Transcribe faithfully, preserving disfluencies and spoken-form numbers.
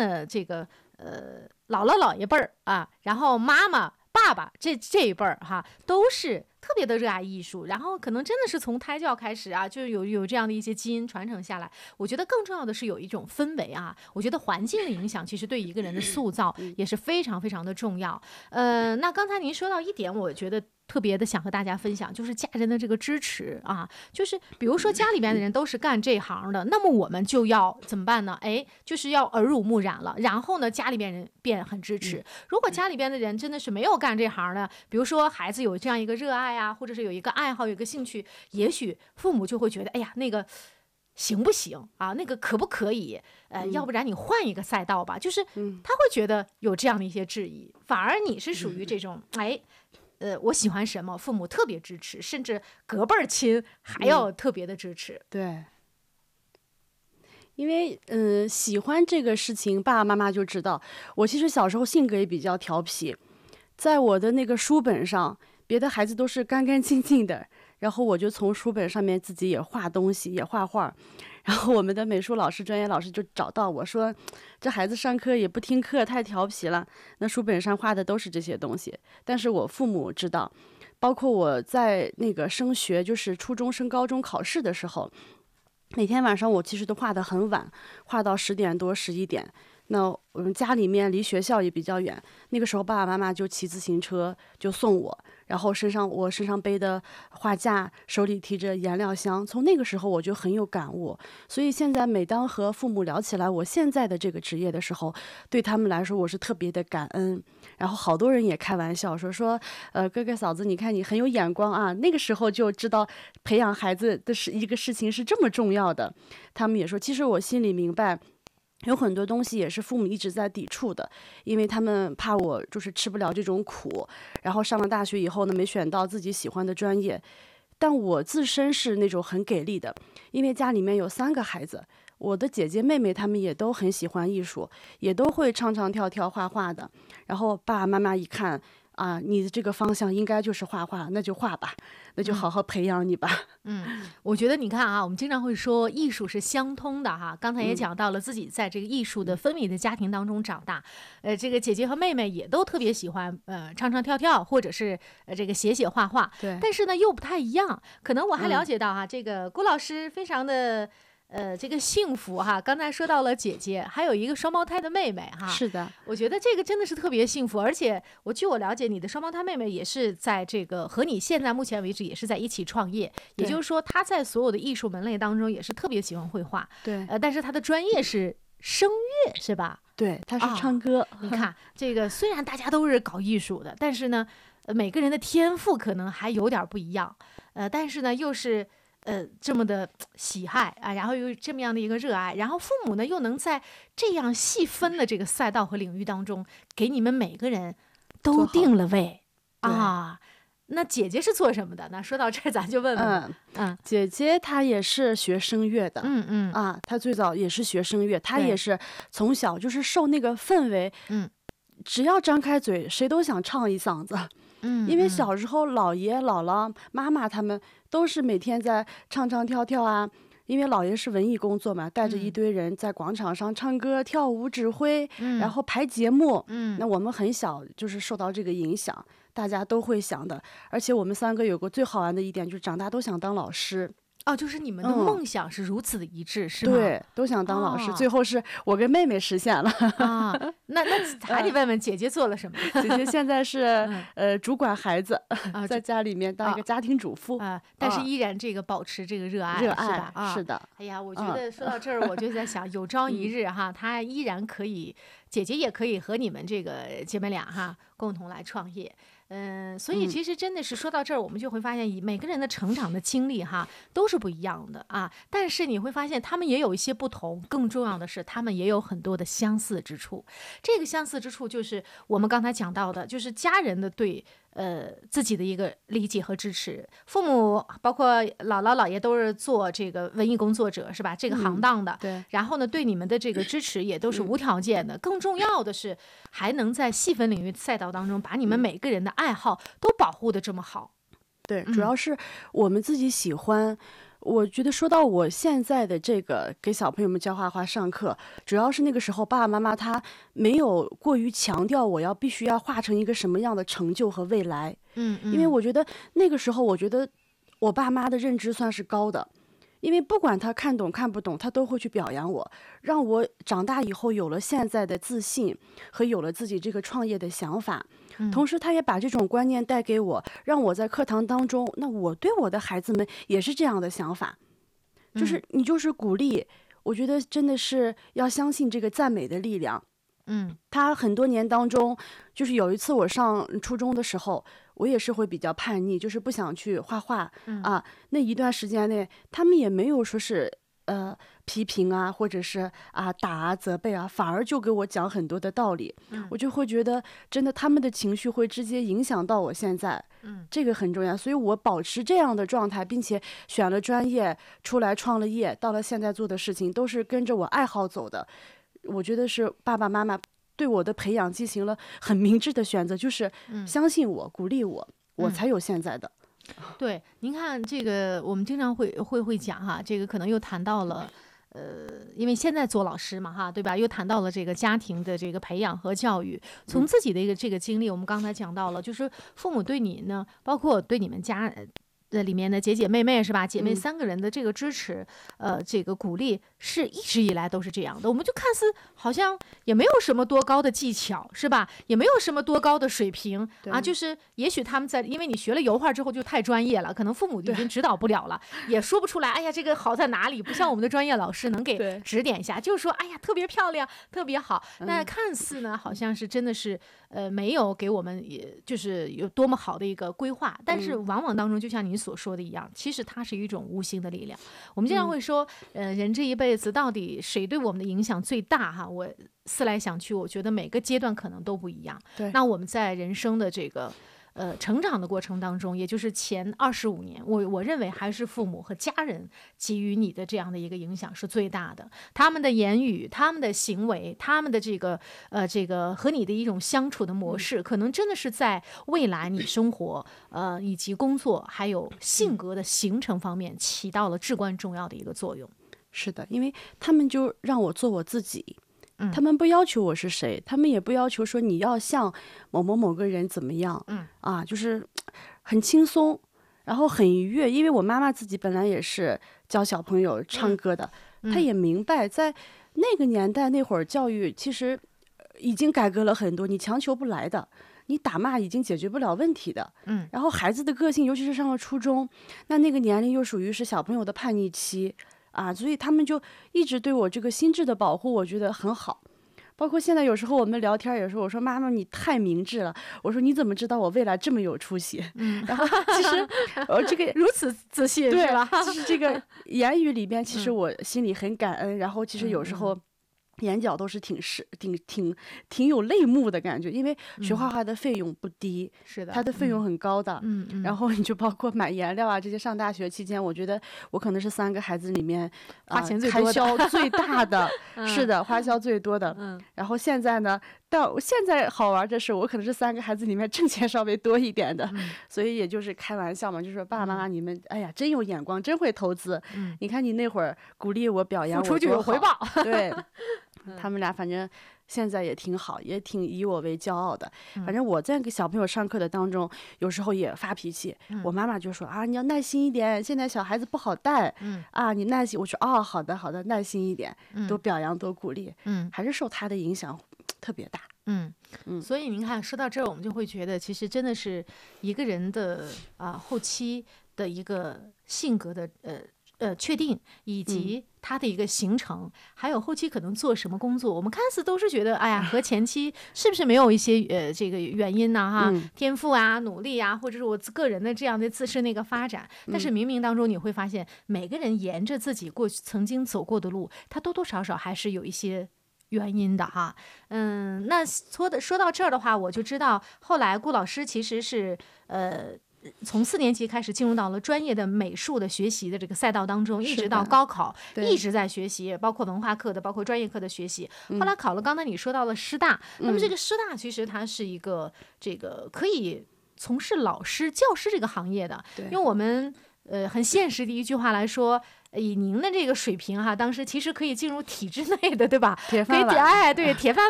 呢，这个呃姥姥姥爷辈儿啊，然后妈妈爸爸这这一辈儿哈，都是特别的热爱艺术，然后可能真的是从胎教开始啊，就有有这样的一些基因传承下来。我觉得更重要的是有一种氛围啊，我觉得环境的影响其实对一个人的塑造也是非常非常的重要。呃，那刚才您说到一点，我觉得特别的想和大家分享，就是家人的这个支持啊，就是比如说家里边的人都是干这行的，那么我们就要怎么办呢？哎，就是要耳濡目染了，然后呢，家里边人便很支持。如果家里边的人真的是没有干这行的，比如说孩子有这样一个热爱啊，或者是有一个爱好，有一个兴趣，也许父母就会觉得，哎呀，那个行不行啊？那个可不可以？呃，要不然你换一个赛道吧。就是他会觉得有这样的一些质疑，反而你是属于这种，哎。呃，我喜欢什么，父母特别支持，甚至隔辈儿亲还要特别的支持。 嗯、对，因为嗯、呃，喜欢这个事情，爸爸妈妈就知道。我其实小时候性格也比较调皮，在我的那个书本上，别的孩子都是干干净净的，然后我就从书本上面自己也画东西，也画画。然后我们的美术老师、专业老师就找到我说，这孩子上课也不听课，太调皮了。那书本上画的都是这些东西，但是我父母知道，包括我在那个升学，就是初中升高中考试的时候，每天晚上我其实都画得很晚，画到十点多、十一点。那我们家里面离学校也比较远，那个时候爸爸妈妈就骑自行车就送我，然后身上我身上背的画架，手里提着颜料箱，从那个时候我就很有感悟。所以现在每当和父母聊起来我现在的这个职业的时候，对他们来说我是特别的感恩。然后好多人也开玩笑说说，呃，哥哥嫂子，你看你很有眼光啊，那个时候就知道培养孩子的是一个事情是这么重要的。他们也说，其实我心里明白。有很多东西也是父母一直在抵触的，因为他们怕我就是吃不了这种苦，然后上了大学以后呢，没选到自己喜欢的专业。但我自身是那种很给力的，因为家里面有三个孩子，我的姐姐妹妹她们也都很喜欢艺术，也都会唱唱跳跳画画的。然后爸爸妈妈一看啊，你的这个方向应该就是画画，那就画吧，那就好好培养你吧。 嗯，我觉得你看啊，我们经常会说艺术是相通的哈。刚才也讲到了自己在这个艺术的氛围的家庭当中长大，呃，这个姐姐和妹妹也都特别喜欢呃唱唱跳跳，或者是呃这个写写画画。 对， 但是呢又不太一样。可能我还了解到哈，嗯、这个郭老师非常的。呃，这个幸福哈，刚才说到了姐姐，还有一个双胞胎的妹妹哈。 是的， 我觉得这个真的是特别幸福，而且我据我了解，你的双胞胎妹妹也是在这个和你现在目前为止也是在一起创业，也就是说她在所有的艺术门类当中也是特别喜欢绘画。 对， 呃，但是她的专业是声乐，是吧？ 对，她是唱歌。 啊、你看这个，虽然大家都是搞艺术的，但是呢，呃，每个人的天赋可能还有点不一样。呃，但是呢，又是。呃，这么的喜爱啊，然后有这么样的一个热爱，然后父母呢又能在这样细分的这个赛道和领域当中，给你们每个人都定了位啊。那姐姐是做什么的？那说到这儿，咱就问问。 嗯嗯，姐姐她也是学声乐的。 嗯嗯啊，她最早也是学声乐，她也是从小就是受那个氛围， 嗯， 只要张开嘴，谁都想唱一嗓子。 嗯， 因为小时候姥爷姥姥妈妈他们都是每天在唱唱跳跳啊，因为姥爷是文艺工作嘛，带着一堆人在广场上唱歌跳舞指挥， 嗯、 然后排节目。 嗯， 那我们很小就是受到这个影响，大家都会想的。而且我们三个有个最好玩的一点，就是长大都想当老师。 哦，就是你们的梦想是如此的一致，嗯、是吗？ 对，都想当老师，哦、最后是我跟妹妹实现了。 啊，那那还得问问姐姐做了什么？ 姐姐现在是、嗯、呃主管孩子，啊、在家里面当一个家庭主妇啊，但是依然这个保持这个热爱， 热爱是吧？啊， 是的。 哎呀，我觉得说到这儿，我就在想，有朝一日哈，她依然可以，姐姐也可以和你们这个姐妹俩哈共同来创业。嗯，所以其实真的是说到这儿，我们就会发现，以每个人的成长的经历哈都是不一样的啊。但是你会发现，他们也有一些不同。更重要的是，他们也有很多的相似之处。这个相似之处就是我们刚才讲到的，就是家人的对呃自己的一个理解和支持。父母包括姥姥姥爷都是做这个文艺工作者，是吧？这个行当的。 嗯、对。 然后呢，对你们的这个支持也都是无条件的。嗯、更重要的是，还能在细分领域赛道当中，把你们每个人的爱好都保护的这么好。 对，主要是我们自己喜欢， 我觉得说到我现在的这个给小朋友们教画画上课，主要是那个时候爸爸妈妈他没有过于强调我要必须要画成一个什么样的成就和未来。 嗯嗯， 因为我觉得那个时候，我觉得我爸妈的认知算是高的，因为不管他看懂看不懂，他都会去表扬我，让我长大以后有了现在的自信和有了自己这个创业的想法。同时他也把这种观念带给我，让我在课堂当中，那我对我的孩子们也是这样的想法，就是你就是鼓励，我觉得真的是要相信这个赞美的力量。 嗯， 他很多年当中，就是有一次我上初中的时候，我也是会比较叛逆，就是不想去画画、 嗯、 啊。那一段时间内，他们也没有说是呃批评啊，或者是啊打啊责备啊，反而就给我讲很多的道理。 嗯、 我就会觉得，真的他们的情绪会直接影响到我现在。 嗯， 这个很重要，所以我保持这样的状态，并且选了专业，出来创了业，到了现在做的事情都是跟着我爱好走的。我觉得是爸爸妈妈对我的培养进行了很明智的选择，就是相信我、鼓励我，我才有现在的。 对，您看这个，我们经常会会会讲哈，这个可能又谈到了。呃，因为现在做老师嘛，哈，对吧？又谈到了这个家庭的这个培养和教育，从自己的一个这个经历，我们刚才讲到了，就是父母对你呢，包括对你们家的里面的姐姐妹妹是吧？姐妹三个人的这个支持，嗯、呃，这个鼓励是一直以来都是这样的。我们就看似好像也没有什么多高的技巧，是吧？也没有什么多高的水平啊，就是也许他们在，因为你学了油画之后就太专业了，可能父母已经指导不了了，也说不出来。哎呀，这个好在哪里？不像我们的专业老师能给指点一下，就是说，哎呀，特别漂亮，特别好。那看似呢，好像是真的是呃没有给我们，也就是有多么好的一个规划，但是往往当中，就像您所说的一样，其实它是一种无形的力量。我们经常会说，呃，人这一辈子到底谁对我们的影响最大？哈，我思来想去，我觉得每个阶段可能都不一样。 对， 那我们在人生的这个呃成长的过程当中，也就是前二十五年，我我认为还是父母和家人给予你的这样的一个影响是最大的。他们的言语、他们的行为、他们的这个呃这个和你的一种相处的模式，可能真的是在未来你生活呃以及工作还有性格的形成方面起到了至关重要的一个作用。 是的，因为他们就让我做我自己。他们不要求我是谁，他们也不要求说你要像某某某个人怎么样， 嗯啊，就是很轻松，然后很愉悦。因为我妈妈自己本来也是教小朋友唱歌的， 嗯、 她也明白在那个年代那会儿教育其实已经改革了很多，你强求不来的，你打骂已经解决不了问题的。 嗯， 然后孩子的个性，尤其是上了初中，那那个年龄又属于是小朋友的叛逆期。啊，所以他们就一直对我这个心智的保护，我觉得很好。包括现在有时候我们聊天，有时候我说妈妈你太明智了，我说你怎么知道我未来这么有出息？嗯，然后其实我这个如此自信， 对是吧？ 就是这个言语里边，其实我心里很感恩。嗯、然后其实有时候。眼角都是挺是挺挺挺有泪目的感觉，因为学画画的费用不低， 是的， 它的费用很高的。 嗯嗯。 然后你就包括买颜料啊这些，上大学期间，我觉得我可能是三个孩子里面花钱最多的、 呃、开销最大的， 嗯、 是的，花销最多的。 嗯。 然后现在呢，到现在好玩的是，我可能是三个孩子里面挣钱稍微多一点的， 嗯、 所以也就是开玩笑嘛，就是说爸爸妈妈你们，哎呀，真有眼光，真会投资。 嗯。 你看你那会儿鼓励我、表扬我， 付出就有回报。 对。他们俩反正现在也挺好，也挺以我为骄傲的。反正我在给小朋友上课的当中，有时候也发脾气。 嗯、 我妈妈就说啊，你要耐心一点，现在小孩子不好带。 嗯、 啊，你耐心。我说哦，好的好的，耐心一点， 嗯、 多表扬多鼓励。 嗯， 还是受他的影响特别大。 嗯嗯， 所以您看，说到这儿，我们就会觉得，其实真的是一个人的啊、呃、后期的一个性格的呃。呃，确定以及他的一个形成，嗯、还有后期可能做什么工作，我们看似都是觉得，哎呀，和前期是不是没有一些呃这个原因呢？哈， 嗯、 天赋啊、努力啊，或者是我个人的这样的自身的一个发展。但是冥冥当中你会发现，每个人沿着自己过去曾经走过的路，他多多少少还是有一些原因的哈。嗯，那说的说到这儿的话，我就知道后来顾老师其实是呃。从四年级开始进入到了专业的美术的学习的这个赛道当中，一直到高考一直在学习，包括文化课的，包括专业课的学习。后来考了，刚才你说到了师大， 嗯、 那么这个师大其实它是一个这个可以从事老师、教师这个行业的，因为我们呃很现实的一句话来说，以您的这个水平哈，当时其实可以进入体制内的，对吧？ 铁饭碗， 哎，对，铁饭